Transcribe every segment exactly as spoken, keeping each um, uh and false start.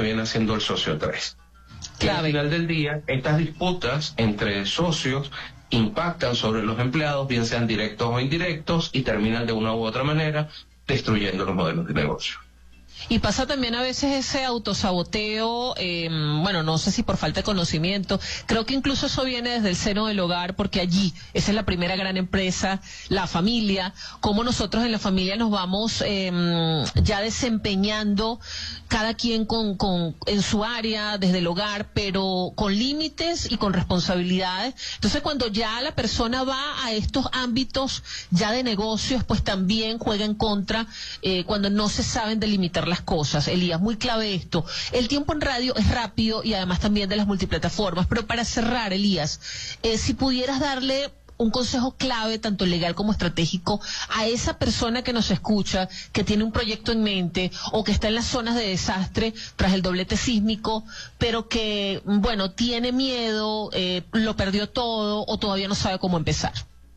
viene siendo el socio tres. Clave. Y al final del día, estas disputas entre socios impactan sobre los empleados, bien sean directos o indirectos, y terminan de una u otra manera destruyendo los modelos de negocio. Y pasa también a veces ese autosaboteo, eh, bueno, no sé si por falta de conocimiento, creo que incluso eso viene desde el seno del hogar, porque allí, esa es la primera gran empresa, la familia, cómo nosotros en la familia nos vamos eh, ya desempeñando, cada quien con, con en su área, desde el hogar, pero con límites y con responsabilidades. Entonces, cuando ya la persona va a estos ámbitos ya de negocios, pues también juega en contra eh, cuando no se saben delimitar las cosas. Elías, muy clave esto. El tiempo en radio es rápido y además también de las multiplataformas, pero para cerrar, Elías, eh, si pudieras darle un consejo clave, tanto legal como estratégico, a esa persona que nos escucha, que tiene un proyecto en mente o que está en las zonas de desastre tras el doblete sísmico, pero que, bueno, tiene miedo, eh, lo perdió todo o todavía no sabe cómo empezar.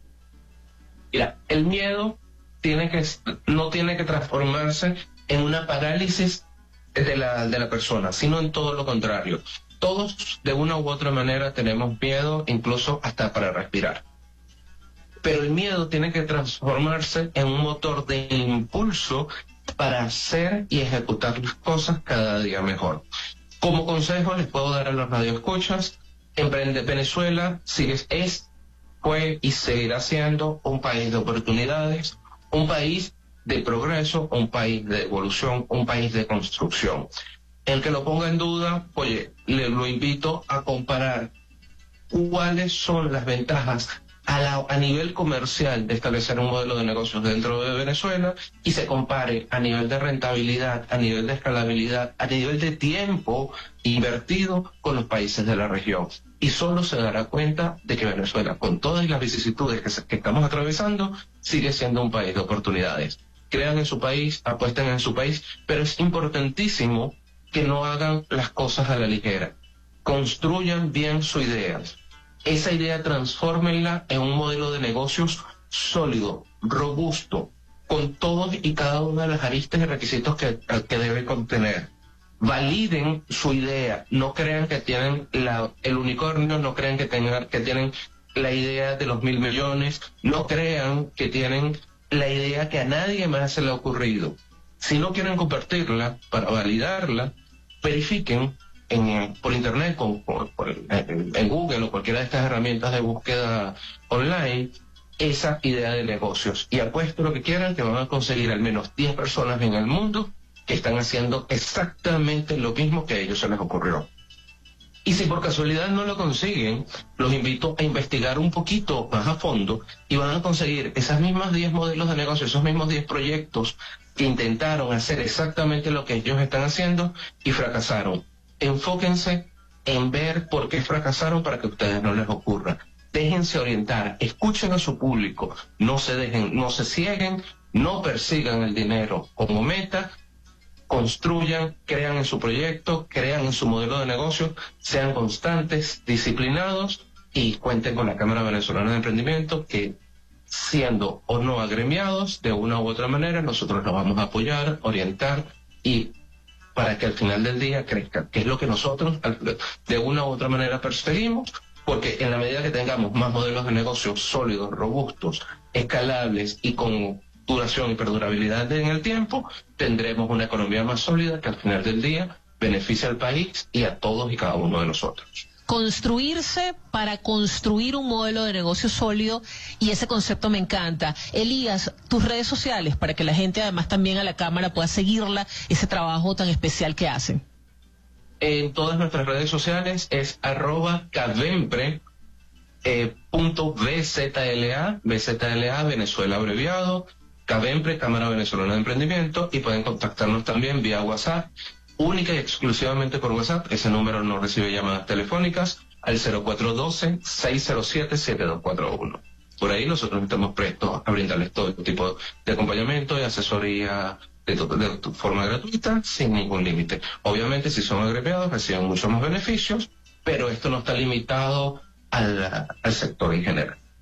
Mira, el miedo tiene que, no tiene que transformarse en una parálisis de la, de la persona, sino en todo lo contrario. Todos, de una u otra manera, tenemos miedo, incluso hasta para respirar. Pero el miedo tiene que transformarse en un motor de impulso para hacer y ejecutar las cosas cada día mejor. Como consejo les puedo dar a los radioescuchas, Emprende Venezuela sigue, es, fue y seguirá siendo un país de oportunidades, un país de progreso, un país de evolución, un país de construcción. El que lo ponga en duda, oye, le lo invito a comparar cuáles son las ventajas a, la, a nivel comercial de establecer un modelo de negocios dentro de Venezuela y se compare a nivel de rentabilidad, a nivel de escalabilidad, a nivel de tiempo invertido con los países de la región. Y solo se dará cuenta de que Venezuela, con todas las vicisitudes que, se, que estamos atravesando, sigue siendo un país de oportunidades. Crean en su país, apuesten en su país, pero es importantísimo que no hagan las cosas a la ligera. Construyan bien su idea. Esa idea transfórmenla en un modelo de negocios sólido, robusto, con todos y cada una de las aristas y requisitos que, que debe contener. Validen su idea, no crean que tienen la, el unicornio, no crean que, tengan, que tienen la idea de los mil millones, no crean que tienen la idea que a nadie más se le ha ocurrido. Si no quieren compartirla, para validarla, verifiquen en, por internet, con, por, por, en, en Google o cualquiera de estas herramientas de búsqueda online, esa idea de negocios. Y apuesto lo que quieran que van a conseguir al menos diez personas en el mundo que están haciendo exactamente lo mismo que a ellos se les ocurrió. Y si por casualidad no lo consiguen, los invito a investigar un poquito más a fondo y van a conseguir esas mismas diez modelos de negocio, esos mismos diez proyectos que intentaron hacer exactamente lo que ellos están haciendo y fracasaron. Enfóquense en ver por qué fracasaron para que a ustedes no les ocurra. Déjense orientar, escuchen a su público, no se dejen, no se cieguen, no persigan el dinero como meta. Construyan, crean en su proyecto, crean en su modelo de negocio, sean constantes, disciplinados y cuenten con la Cámara Venezolana de Emprendimiento que, siendo o no agremiados, de una u otra manera, nosotros los vamos a apoyar, orientar y para que al final del día crezcan, que es lo que nosotros de una u otra manera perseguimos, porque en la medida que tengamos más modelos de negocio sólidos, robustos, escalables y con duración y perdurabilidad en el tiempo, tendremos una economía más sólida que al final del día beneficia al país y a todos y cada uno de nosotros. Construirse para construir un modelo de negocio sólido, y ese concepto me encanta. Elías, tus redes sociales para que la gente además también a la cámara pueda seguirla, ese trabajo tan especial que hacen. En todas nuestras redes sociales es arroba cavempre eh, punto bzla, bzla Venezuela abreviado, Cavempre, Cámara Venezolana de Emprendimiento, y pueden contactarnos también vía WhatsApp, única y exclusivamente por WhatsApp. Ese número no recibe llamadas telefónicas, al cero cuatro uno dos, seis cero siete, siete dos cuatro uno. Por ahí nosotros estamos prestos a brindarles todo tipo de acompañamiento y asesoría de, tu, de tu forma gratuita, sin ningún límite. Obviamente, si son agremiados, reciben muchos más beneficios, pero esto no está limitado al, al sector en general.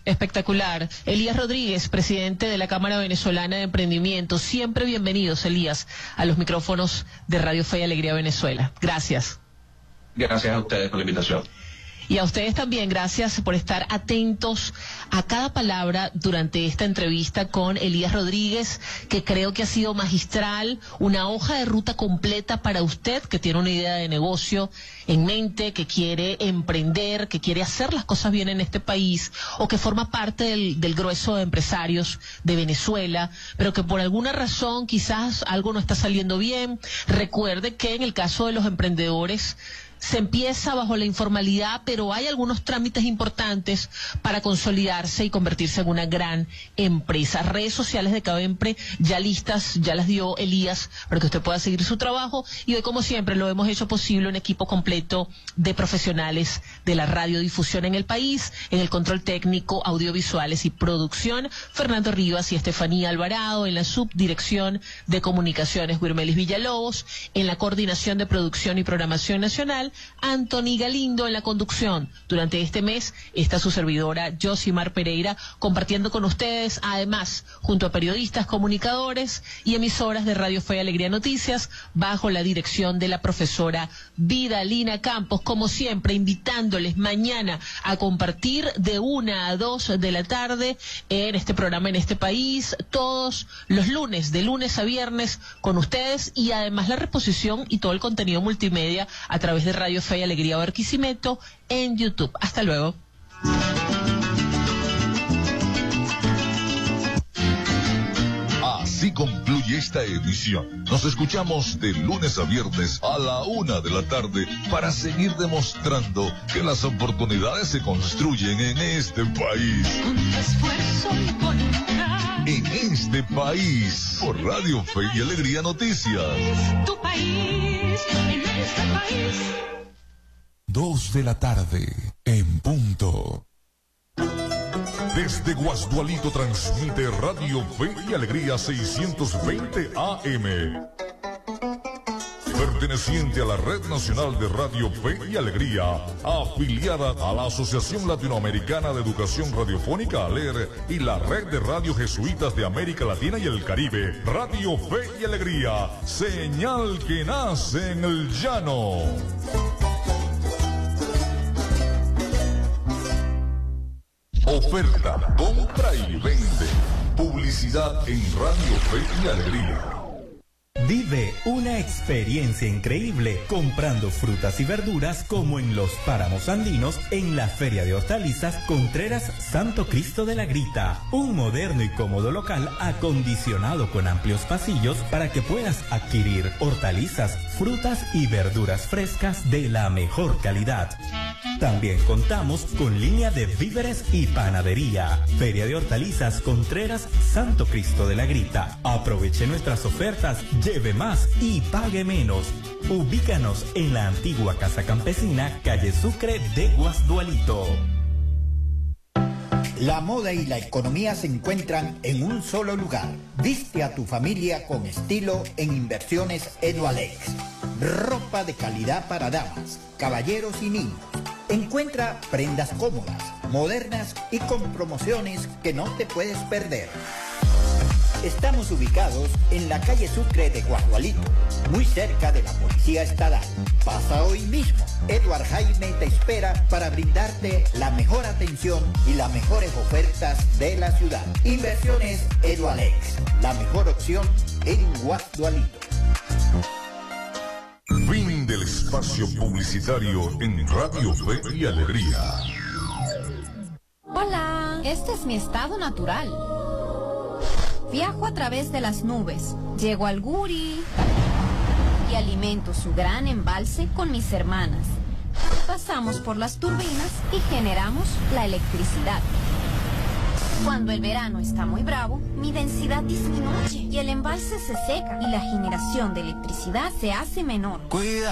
Espectacular. Elías Rodríguez, presidente de la Cámara Venezolana de Emprendimiento. Siempre bienvenidos, Elías, a los micrófonos de Radio Fe y Alegría Venezuela. Gracias. Gracias a ustedes por la invitación. Y a ustedes también, gracias por estar atentos a cada palabra durante esta entrevista con Elías Rodríguez, que creo que ha sido magistral, una hoja de ruta completa para usted que tiene una idea de negocio en mente, que quiere emprender, que quiere hacer las cosas bien en este país, o que forma parte del, del grueso de empresarios de Venezuela, pero que por alguna razón quizás algo no está saliendo bien. Recuerde que en el caso de los emprendedores, se empieza bajo la informalidad, pero hay algunos trámites importantes para consolidarse y convertirse en una gran empresa. Redes sociales de Cavempre ya listas, ya las dio Elías para que usted pueda seguir su trabajo, y hoy, como siempre, lo hemos hecho posible un equipo completo de profesionales de la radiodifusión en el país, en el control técnico, audiovisuales y producción, Fernando Rivas y Estefanía Alvarado, en la subdirección de comunicaciones, Guirmelis Villalobos, en la coordinación de producción y programación nacional, Anthony Galindo en la conducción. Durante este mes está su servidora Josimar Pereira compartiendo con ustedes, además, junto a periodistas, comunicadores y emisoras de Radio Fe y Alegría Noticias, bajo la dirección de la profesora Vidalina Campos, como siempre, invitándoles mañana a compartir de una a dos de la tarde en este programa En Este País, todos los lunes, de lunes a viernes, con ustedes, y además la reposición y todo el contenido multimedia a través de Radio Fe y Alegría Barquisimeto en YouTube. Hasta luego. Así concluye esta edición. Nos escuchamos de lunes a viernes a la una de la tarde para seguir demostrando que las oportunidades se construyen en este país. Con esfuerzo y voluntad. En este país, por Radio Fe y Alegría Noticias. Es tu país, en este país. Dos de la tarde, en punto. Desde Guasdualito transmite Radio Fe y Alegría seiscientos veinte A M. Perteneciente a la Red Nacional de Radio Fe y Alegría, afiliada a la Asociación Latinoamericana de Educación Radiofónica ALER y la Red de Radio Jesuitas de América Latina y el Caribe, Radio Fe y Alegría, señal que nace en el llano. Oferta, compra y vende. Publicidad en Radio Fe y Alegría. Vive una experiencia increíble comprando frutas y verduras como en los páramos andinos en la Feria de Hortalizas Contreras Santo Cristo de la Grita. Un moderno y cómodo local acondicionado con amplios pasillos para que puedas adquirir hortalizas, frutas y verduras frescas de la mejor calidad. También contamos con línea de víveres y panadería. Feria de Hortalizas Contreras Santo Cristo de la Grita. Aproveche nuestras ofertas, lleve más y pague menos. Ubícanos en la antigua Casa Campesina, calle Sucre de Guasdualito. La moda y la economía se encuentran en un solo lugar. Viste a tu familia con estilo en Inversiones Edualex. Ropa de calidad para damas, caballeros y niños. Encuentra prendas cómodas, modernas y con promociones que no te puedes perder. Estamos ubicados en la calle Sucre de Guasdualito, muy cerca de la Policía Estatal. Pasa hoy mismo. Edward Jaime te espera para brindarte la mejor atención y las mejores ofertas de la ciudad. Inversiones Edualex, la mejor opción en Guasdualito. Fin del espacio publicitario en Radio Fe y Alegría. Hola, este es mi estado natural. Viajo a través de las nubes, llego al Guri y alimento su gran embalse con mis hermanas. Pasamos por las turbinas y generamos la electricidad. Cuando el verano está muy bravo, mi densidad disminuye y el embalse se seca y la generación de electricidad se hace menor. Cuida.